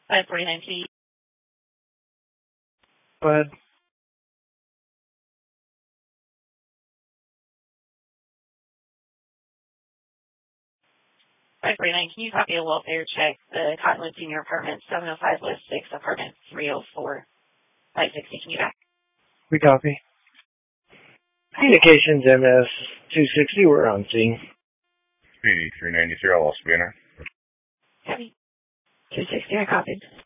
549 feet. Go ahead. 549, can you copy a welfare check? The Cottonwood Senior Apartment, 705 West 6, Apartment 304, 560, can you back? We copy. Communications MS 260, we're on scene. Speedy 393, I'll also be in there. Copy. 260, I copied.